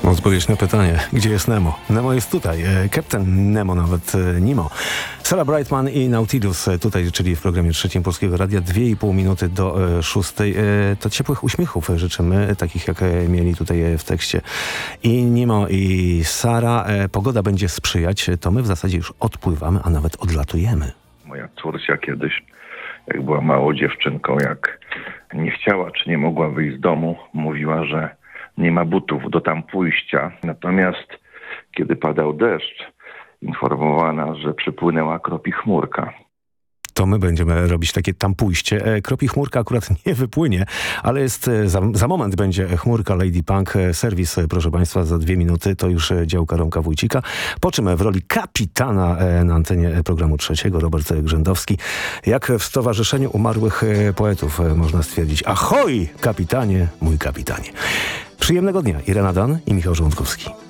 Odpowiedź na pytanie, gdzie jest Nemo? Nemo jest tutaj, Captain Nemo, nawet Nemo. Sarah Brightman i Nautilus tutaj, czyli w programie Trzecim Polskiego Radia, 2,5 minuty do 6. To ciepłych uśmiechów życzymy, takich jak mieli tutaj w tekście i Nemo i Sara. Pogoda będzie sprzyjać, to my w zasadzie już odpływamy, a nawet odlatujemy. Moja córcia kiedyś, jak była małą dziewczynką, jak nie chciała czy nie mogła wyjść z domu, mówiła, że nie ma butów do tam pójścia. Natomiast kiedy padał deszcz, informowano, że przypłynęła kropi-chmurka. To my będziemy robić takie tam pójście. Kropi-chmurka akurat nie wypłynie, ale jest za moment będzie chmurka Lady Punk. Serwis, proszę Państwa, za 2 minuty. To już działka Romka Wójcika. Po czym w roli kapitana na antenie programu Trzeciego Robert Grzędowski. Jak w Stowarzyszeniu Umarłych Poetów można stwierdzić: ahoj, kapitanie, mój kapitanie. Przyjemnego dnia. Irena Dan i Michał Żołądkowski.